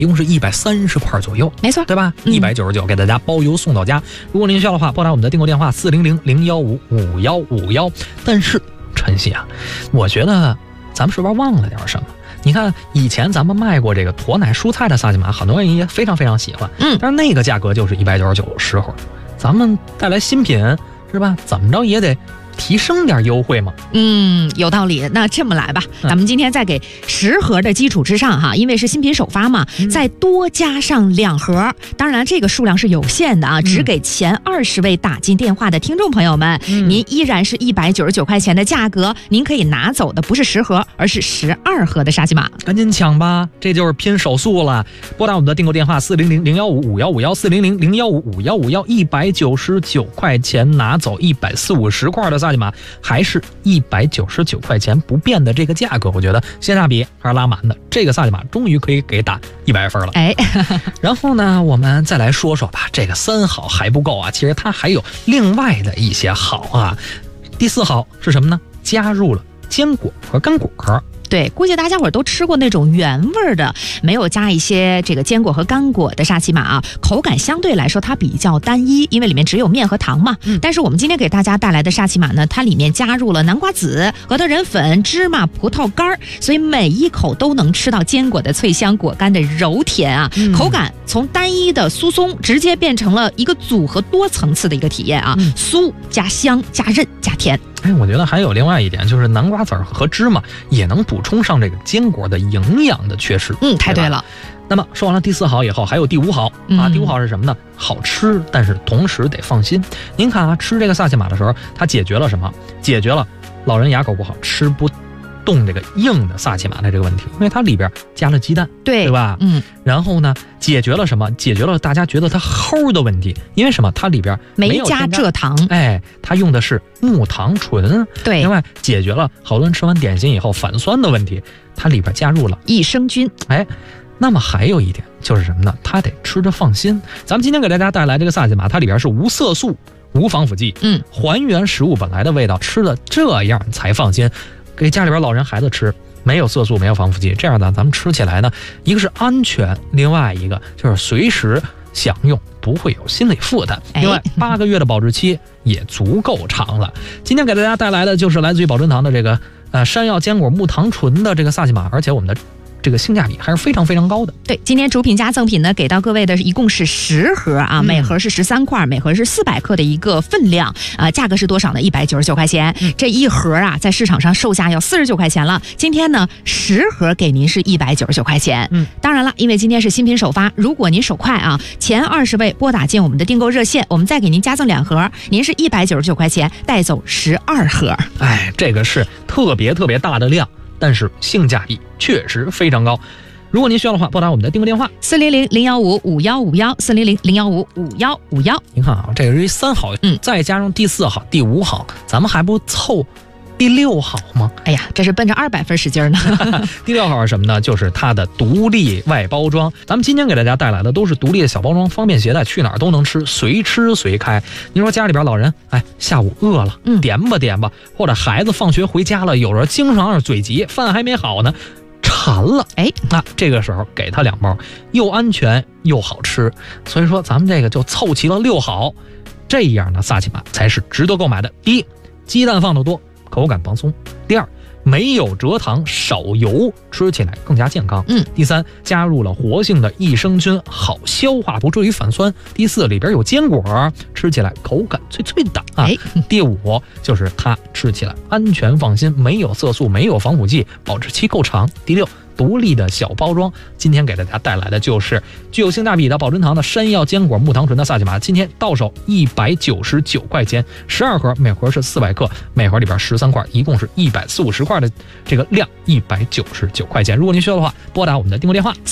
一共是130块左右， 没错， 对吧？199给大家包邮送到家。如果您需要的话，拨打我们的订购电话400-015-5151。但是晨曦啊，我觉得咱们是不是忘了点什么？你看以前咱们卖过这个驼奶蔬菜的萨琪玛，很多人也非常非常喜欢，但是那个价格就是199时候，咱们带来新品是吧？怎么着也得提升点优惠嘛。 有道理。那这么来吧，咱们今天再给10盒的基础之上哈，因为是新品首发嘛，再多加上2盒。当然这个数量是有限的啊，只给前20位打进电话的听众朋友们，您依然是199块钱的价格，您可以拿走的不是10盒，而是12盒的沙琪玛。 赶紧抢吧，这就是拼手速了。拨打我们的订购电话400-015-5151，400-015-5151，199拿走140块的萨琪玛，还是199块钱不变的这个价格，我觉得性价比还是拉满的。这个萨琪玛终于可以给打100分了。然后呢，我们再来说说吧，这个3好还不够啊，其实它还有另外的一些好啊。第4好是什么呢？加入了坚果和干果。 对，估计大家伙都吃过那种原味的，没有加一些这个坚果和干果的沙琪玛啊，口感相对来说它比较单一，因为里面只有面和糖嘛。但是我们今天给大家带来的沙琪玛呢，它里面加入了南瓜籽、核桃仁粉、芝麻、葡萄干，所以每一口都能吃到坚果的脆香、果干的柔甜啊，口感从单一的酥松直接变成了一个组合多层次的一个体验啊，酥加香加韧加甜。 我觉得还有另外一点，就是南瓜籽和芝麻也能补充上这个坚果的营养的缺失。 太对了。 那么说完了第4好以后，还有第5好啊。第5好是什么呢？好吃，但是同时得放心。您看啊，吃这个萨琪玛的时候，它解决了什么？解决了老人牙口不好吃不动这个硬的萨琪玛的这个问题，因为它里边加了鸡蛋，对吧？然后呢，解决了什么？解决了大家觉得它齁的问题，因为什么？它里边没加蔗糖， 它用的是木糖醇， 对。 另外解决了好多人吃完点心以后反酸的问题，它里边加入了益生菌， 那么还有一点就是什么呢？它得吃着放心。咱们今天给大家带来这个萨琪玛，它里边是无色素、无防腐剂，还原食物本来的味道，吃了这样才放心。给家里边老人孩子吃，没有色素没有防腐剂，这样的咱们吃起来呢，一个是安全，另外一个就是随时享用，不会有心理负担。另外8个月的保质期也足够长了。今天给大家带来的就是来自于宝珍堂的这个山药坚果木糖醇的这个萨琪玛，而且我们的这个性价比还是非常非常高的。 对，今天主品加赠品呢，给到各位的一共是10盒啊，每盒是13块，每盒是400克的一个分量啊，价格是多少呢？199块钱。这一盒啊，在市场上售价要49块钱了，今天呢10盒给您是199块钱。当然了，因为今天是新品首发，如果您手快啊，前20位拨打进我们的订购热线，我们再给您加赠2盒，您是199块钱带走12盒。 这个是特别特别大的量，但是性价比确实非常高。如果您需要的话，拨打我们的订购电话 400-015-5151，400-015-5151。 您看啊，这个是3好，再加上第4好、第5好，咱们还不凑第6好吗？ 这是奔着200分使劲呢。 第6好是什么呢？就是它的独立外包装。咱们今天给大家带来的都是独立的小包装，方便携带，去哪儿都能吃，随吃随开。您说家里边老人，下午饿了，点吧，或者孩子放学回家了，有人精神上嘴急，饭还没好呢，馋了，这个时候给他2包，又安全又好吃。所以说咱们这个就凑齐了6好，这样的萨琪玛才是值得购买的。第一，鸡蛋放得多，口感蓬松；第二，没有蔗糖，少油，吃起来更加健康。第三，加入了活性的益生菌，好消化，不至于反酸。第四，里边有坚果，吃起来口感脆脆的啊。第5，就是它吃起来安全放心，没有色素，没有防腐剂，保质期够长。第6，独立的小包装。今天给大家带来的就是具有性价比的宝珍堂的山药坚果木糖醇的萨琪玛，今天到手199块钱，12盒，每盒是400克，每盒里边13块，一共是140块的这个量，199块钱。如果您需要的话，拨打我们的订购电话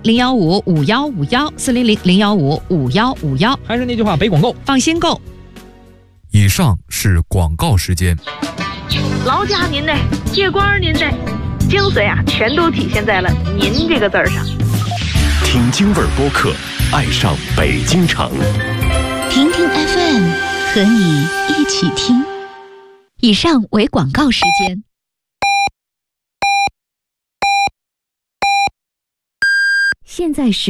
400-015-5151，400-015-5151。 还是那句话，北广购放心购。 以上是广告时间。 劳驾您的，借光您的，精髓啊，全都体现在了“您”这个字儿上。 听京味儿播客，爱上北京城。 听听 FM， 和你一起听。以上为广告时间。 现在是